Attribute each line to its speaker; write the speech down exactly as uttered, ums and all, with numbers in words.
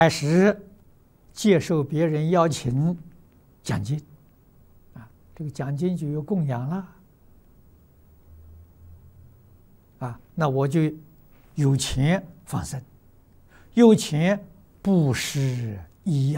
Speaker 1: 开始接受别人邀请讲经，啊，这个讲经就有供养了，啊，那我就有钱放生，有钱布施医药。